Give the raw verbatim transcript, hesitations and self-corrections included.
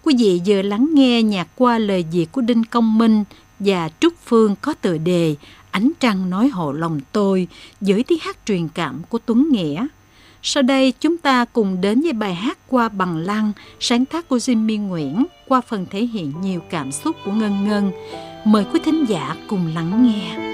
Quý vị vừa lắng nghe nhạc qua lời Việt của Đinh Công Minh và Trúc Phương có tựa đề Ánh trăng nói hộ lòng tôi với tiếng hát truyền cảm của Tuấn Nghĩa. Sau đây chúng ta cùng đến với bài hát Qua Bằng Lăng, sáng tác của Jimmy Nguyễn qua phần thể hiện nhiều cảm xúc của Ngân Ngân. Mời quý thính giả cùng lắng nghe.